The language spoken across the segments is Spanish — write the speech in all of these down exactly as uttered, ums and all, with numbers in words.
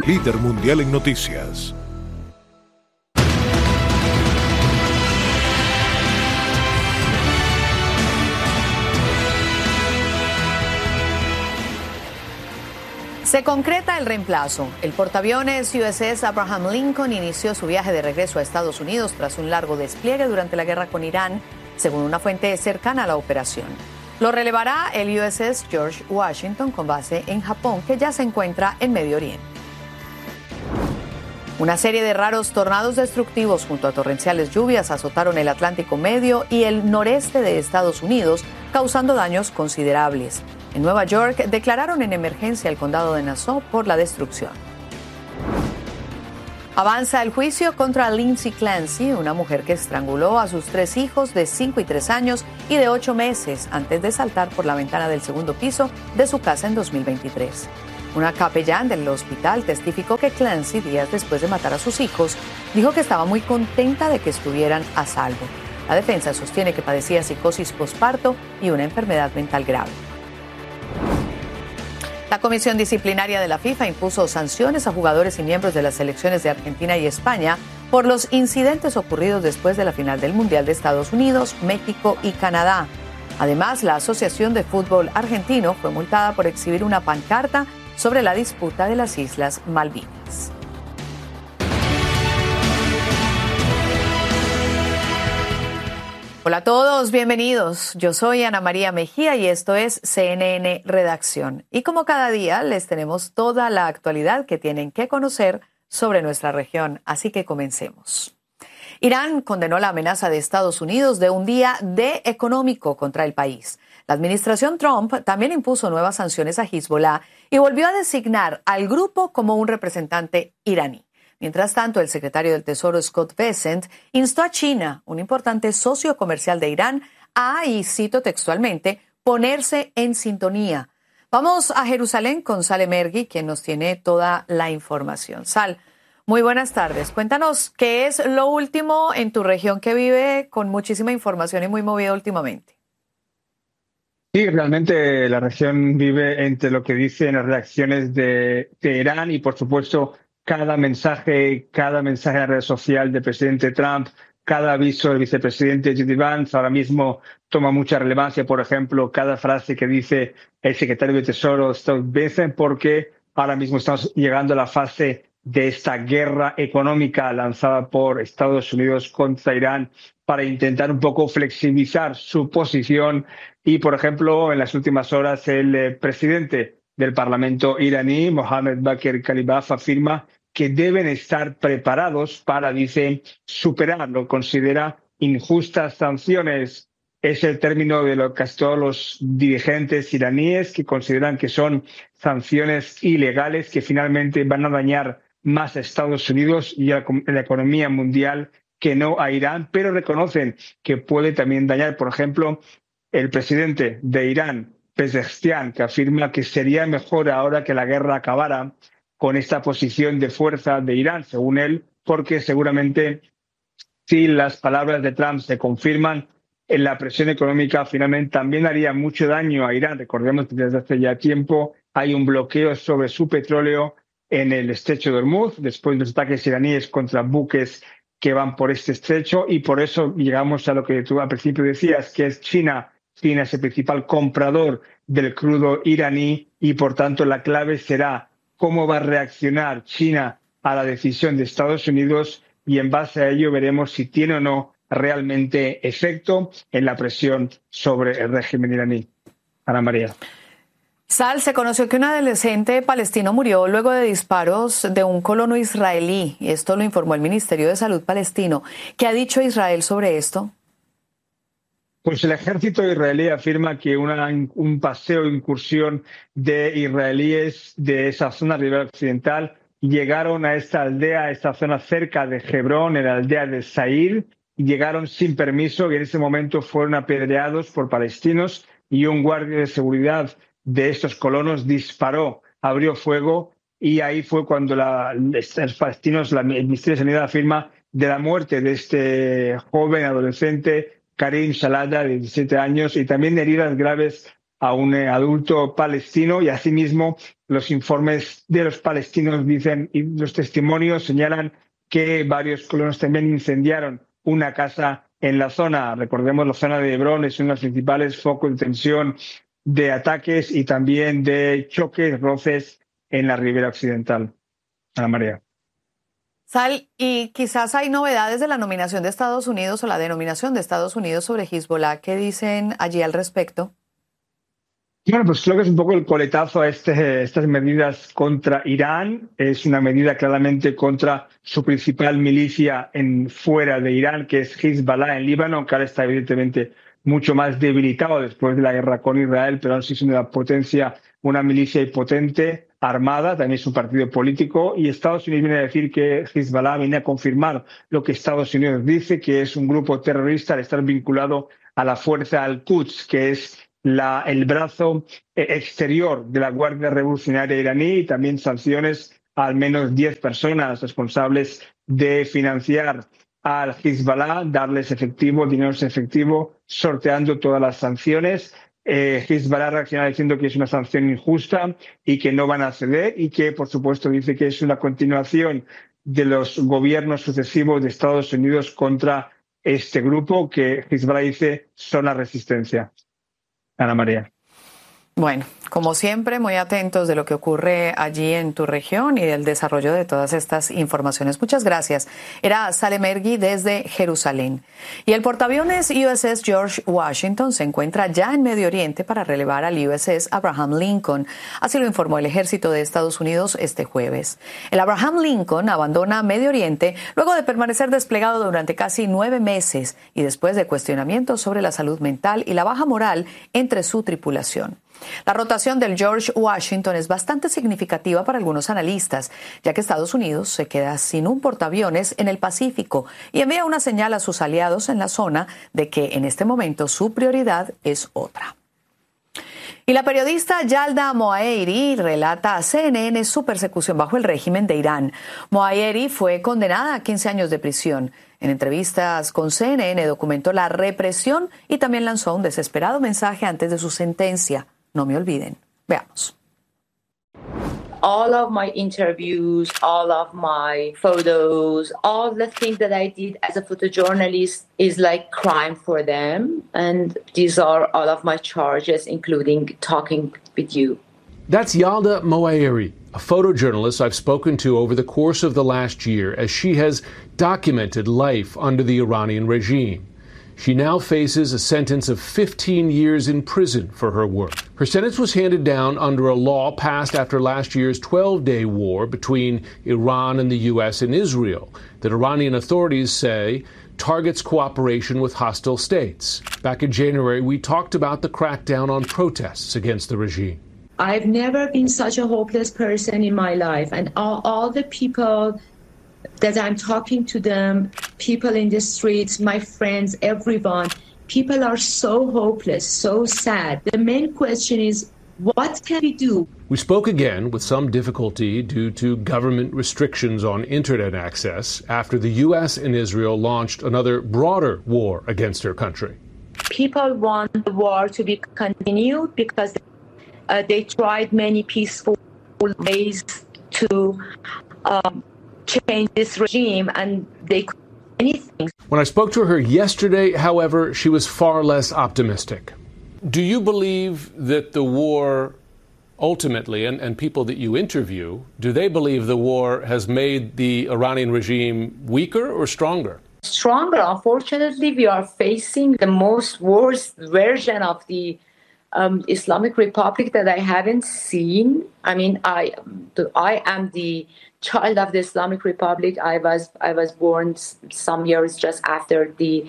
líder mundial en noticias. Se concreta el reemplazo. El portaaviones U S S Abraham Lincoln inició su viaje de regreso a Estados Unidos tras un largo despliegue durante la guerra con Irán, según una fuente cercana a la operación. Lo relevará el U S S George Washington con base en Japón, que ya se encuentra en Medio Oriente. Una serie de raros tornados destructivos junto a torrenciales lluvias azotaron el Atlántico Medio y el noreste de Estados Unidos, causando daños considerables. En Nueva York declararon en emergencia el condado de Nassau por la destrucción. Avanza el juicio contra Lindsay Clancy, una mujer que estranguló a sus tres hijos de cinco y tres años y de ocho meses antes de saltar por la ventana del segundo piso de su casa en dos mil veintitrés. Una capellán del hospital testificó que Clancy, días después de matar a sus hijos, dijo que estaba muy contenta de que estuvieran a salvo. La defensa sostiene que padecía psicosis posparto y una enfermedad mental grave. La Comisión Disciplinaria de la FIFA impuso sanciones a jugadores y miembros de las selecciones de Argentina y España por los incidentes ocurridos después de la final del Mundial de Estados Unidos, México y Canadá. Además, la Asociación de Fútbol Argentino fue multada por exhibir una pancarta sobre la disputa de las Islas Malvinas. Hola a todos, bienvenidos. Yo soy Ana María Mejía y esto es C N N Redacción. Y como cada día les tenemos toda la actualidad que tienen que conocer sobre nuestra región, así que comencemos. Irán condenó la amenaza de Estados Unidos de un día D económico contra el país. La administración Trump también impuso nuevas sanciones a Hezbollah y volvió a designar al grupo como un representante iraní. Mientras tanto, el secretario del Tesoro Scott Bessent instó a China, un importante socio comercial de Irán, a, y cito textualmente, ponerse en sintonía. Vamos a Jerusalén con Sal Emergui, quien nos tiene toda la información. Sal, muy buenas tardes. Cuéntanos qué es lo último en tu región que vive con muchísima información y muy movida últimamente. Sí, realmente la región vive entre lo que dicen las reacciones de Teherán y, por supuesto, cada mensaje, cada mensaje en la red social del presidente Trump, cada aviso del vicepresidente J D Vance ahora mismo toma mucha relevancia. Por ejemplo, cada frase que dice el secretario de Tesoro Scott Bessent, porque ahora mismo estamos llegando a la fase de esta guerra económica lanzada por Estados Unidos contra Irán para intentar un poco flexibilizar su posición. Y, por ejemplo, en las últimas horas el eh, presidente del Parlamento iraní, Mohammad Bakr Kalibaf, afirma que deben estar preparados para, dice, superar lo que considera injustas sanciones. Es el término de lo que casi todos los dirigentes iraníes que consideran que son sanciones ilegales que finalmente van a dañar más a Estados Unidos y a la economía mundial que no a Irán, pero reconocen que puede también dañar, por ejemplo, el presidente de Irán, Pezeshkian, que afirma que sería mejor ahora que la guerra acabara con esta posición de fuerza de Irán, según él, porque seguramente si las palabras de Trump se confirman, en la presión económica finalmente también haría mucho daño a Irán. Recordemos que desde hace ya tiempo hay un bloqueo sobre su petróleo en el estrecho de Hormuz, después de los ataques iraníes contra buques que van por este estrecho, y por eso llegamos a lo que tú al principio decías, que es China. China es el principal comprador del crudo iraní y, por tanto, la clave será cómo va a reaccionar China a la decisión de Estados Unidos y, en base a ello, veremos si tiene o no realmente efecto en la presión sobre el régimen iraní. Ana María. Sal, se conoció que un adolescente palestino murió luego de disparos de un colono israelí. Esto lo informó el Ministerio de Salud palestino. ¿Qué ha dicho Israel sobre esto? Pues el ejército israelí afirma que una, un paseo de incursión de israelíes de esa zona ribera occidental llegaron a esta aldea, a esta zona cerca de Hebrón, en la aldea de Sair, y llegaron sin permiso y en ese momento fueron apedreados por palestinos y un guardia de seguridad de estos colonos disparó, abrió fuego y ahí fue cuando la, los palestinos, la, el Ministerio de Sanidad afirma de la muerte de este joven adolescente Karim Shalada, de diecisiete años, y también heridas graves a un adulto palestino, y asimismo los informes de los palestinos dicen, y los testimonios señalan que varios colonos también incendiaron una casa en la zona. Recordemos, la zona de Hebrón es uno de los principales focos de tensión, de ataques y también de choques, roces en la ribera occidental. Ana María. Sal, y quizás hay novedades de la nominación de Estados Unidos o la denominación de Estados Unidos sobre Hezbollah. ¿Qué dicen allí al respecto? Bueno, pues creo que es un poco el coletazo a este, estas medidas contra Irán. Es una medida claramente contra su principal milicia en fuera de Irán, que es Hezbollah en Líbano, que ahora está evidentemente mucho más debilitado después de la guerra con Israel, pero aún sí es una potencia, una milicia potente, armada, también es un partido político, y Estados Unidos viene a decir que Hezbollah viene a confirmar lo que Estados Unidos dice, que es un grupo terrorista al estar vinculado a la fuerza Al-Quds, que es La, el brazo exterior de la Guardia Revolucionaria iraní, y también sanciones a al menos diez personas responsables de financiar al Hezbollah, darles efectivo, dinero efectivo, sorteando todas las sanciones. Eh, Hezbollah reacciona diciendo que es una sanción injusta y que no van a ceder, y que, por supuesto, dice que es una continuación de los gobiernos sucesivos de Estados Unidos contra este grupo, que Hezbollah dice son la resistencia. Ana María. Bueno, como siempre, muy atentos de lo que ocurre allí en tu región y del desarrollo de todas estas informaciones. Muchas gracias. Era Salem Ergui desde Jerusalén. Y el portaaviones U S S George Washington se encuentra ya en Medio Oriente para relevar al U S S Abraham Lincoln. Así lo informó el ejército de Estados Unidos este jueves. El Abraham Lincoln abandona Medio Oriente luego de permanecer desplegado durante casi nueve meses y después de cuestionamientos sobre la salud mental y la baja moral entre su tripulación. La rotación del George Washington es bastante significativa para algunos analistas, ya que Estados Unidos se queda sin un portaaviones en el Pacífico y envía una señal a sus aliados en la zona de que en este momento su prioridad es otra. Y la periodista Yalda Moaeri relata a C N N su persecución bajo el régimen de Irán. Moaeri fue condenada a quince años de prisión. En entrevistas con C N N documentó la represión y también lanzó un desesperado mensaje antes de su sentencia. No me olviden. Veamos. All of my interviews, all of my photos, all the things that I did as a photojournalist is like crime for them. And these are all of my charges, including talking with you. That's Yalda Moaeri, a photojournalist I've spoken to over the course of the last year as she has documented life under the Iranian regime. She now faces a sentence of fifteen years in prison for her work. Her sentence was handed down under a law passed after last year's twelve-day war between Iran and the U S and Israel that Iranian authorities say targets cooperation with hostile states. Back in January, we talked about the crackdown on protests against the regime. I've never been such a hopeless person in my life, and all, all the people that I'm talking to them, people in the streets, my friends, everyone, people are so hopeless, so sad. The main question is, what can we do? We spoke again with some difficulty due to government restrictions on internet access after the U S and Israel launched another broader war against their country. People want the war to be continued because uh, they tried many peaceful ways to um, change this regime, and they couldn't do anything. When I spoke to her yesterday, however, she was far less optimistic. Do you believe that the war ultimately, and, and people that you interview, do they believe the war has made the Iranian regime weaker or stronger? Stronger. Unfortunately, we are facing the most worst version of the um, Islamic Republic that I haven't seen. I mean, I, I am the child of the Islamic Republic. I was I was born some years just after the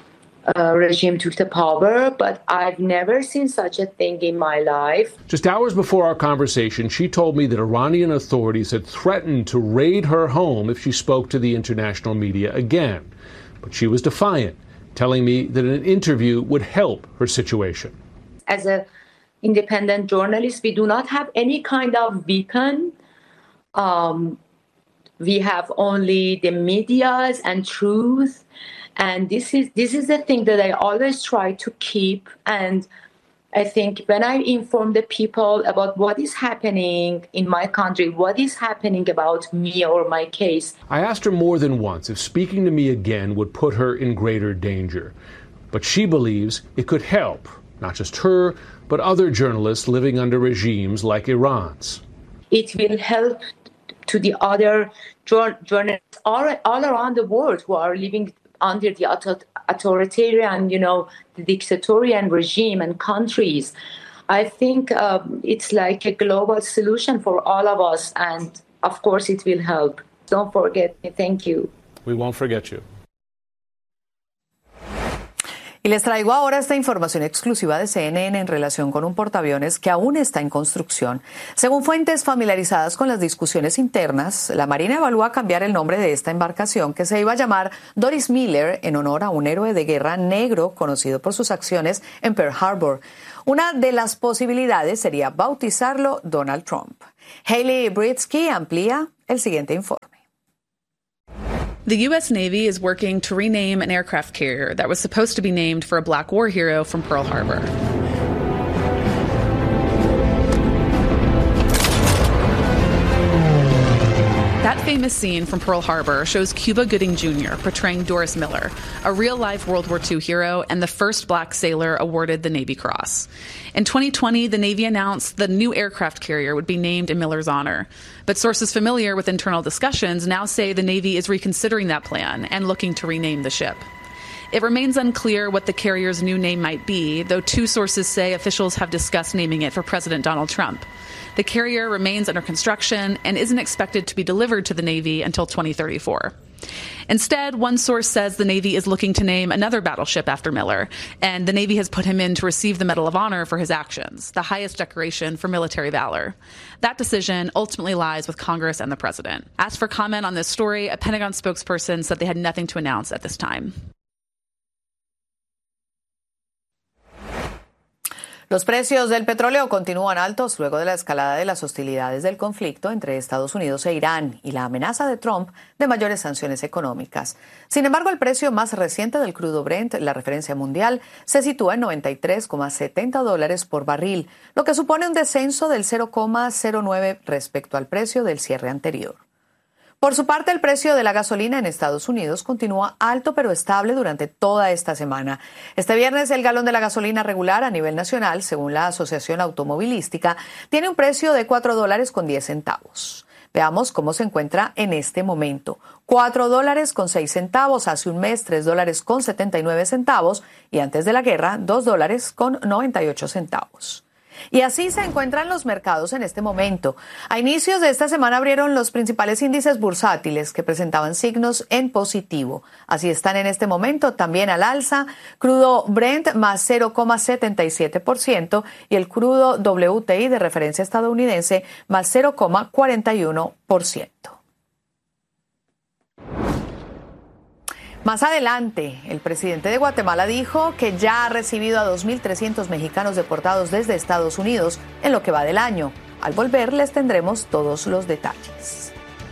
uh, regime took the power, but I've never seen such a thing in my life. Just hours before our conversation, she told me that Iranian authorities had threatened to raid her home if she spoke to the international media again. But she was defiant, telling me that an interview would help her situation. As an independent journalist, we do not have any kind of beacon. Um, we have only the medias and truth, and this is this is the thing that I always try to keep. And I think when I inform the people about what is happening in my country, what is happening about me or my case. I asked her more than once if speaking to me again would put her in greater danger. But she believes it could help, not just her, but other journalists living under regimes like Iran's. It will help to the other journalists all, all around the world who are living under the authoritarian, you know, the dictatorial regime and countries. I think um, it's like a global solution for all of us, and of course it will help. Don't forget me. Thank you. We won't forget you. Y les traigo ahora esta información exclusiva de C N N en relación con un portaaviones que aún está en construcción. Según fuentes familiarizadas con las discusiones internas, la Marina evalúa cambiar el nombre de esta embarcación, que se iba a llamar Doris Miller, en honor a un héroe de guerra negro conocido por sus acciones en Pearl Harbor. Una de las posibilidades sería bautizarlo Donald Trump. Hailey Britsky amplía el siguiente informe. The U S Navy is working to rename an aircraft carrier that was supposed to be named for a black war hero from Pearl Harbor. That famous scene from Pearl Harbor shows Cuba Gooding Junior portraying Doris Miller, a real-life World War Two hero and the first black sailor awarded the Navy Cross. In twenty twenty, the Navy announced the new aircraft carrier would be named in Miller's honor. But sources familiar with internal discussions now say the Navy is reconsidering that plan and looking to rename the ship. It remains unclear what the carrier's new name might be, though two sources say officials have discussed naming it for President Donald Trump. The carrier remains under construction and isn't expected to be delivered to the Navy until twenty thirty-four. Instead, one source says the Navy is looking to name another battleship after Miller, and the Navy has put him in to receive the Medal of Honor for his actions, the highest decoration for military valor. That decision ultimately lies with Congress and the President. Asked for comment on this story, a Pentagon spokesperson said they had nothing to announce at this time. Los precios del petróleo continúan altos luego de la escalada de las hostilidades del conflicto entre Estados Unidos e Irán y la amenaza de Trump de mayores sanciones económicas. Sin embargo, el precio más reciente del crudo Brent, la referencia mundial, se sitúa en noventa y tres coma setenta dólares por barril, lo que supone un descenso del cero coma cero nueve respecto al precio del cierre anterior. Por su parte, el precio de la gasolina en Estados Unidos continúa alto pero estable durante toda esta semana. Este viernes, el galón de la gasolina regular a nivel nacional, según la Asociación Automovilística, tiene un precio de cuatro dólares con diez centavos. Veamos cómo se encuentra en este momento. cuatro dólares con seis centavos, hace un mes tres dólares con setenta y nueve centavos y antes de la guerra dos dólares con noventa y ocho centavos. Y así se encuentran los mercados en este momento. A inicios de esta semana abrieron los principales índices bursátiles que presentaban signos en positivo. Así están en este momento también al alza, crudo Brent más cero coma setenta y siete por ciento y el crudo W T I de referencia estadounidense más cero coma cuarenta y uno por ciento. Más adelante, el presidente de Guatemala dijo que ya ha recibido a dos mil trescientos mexicanos deportados desde Estados Unidos en lo que va del año. Al volver les tendremos todos los detalles.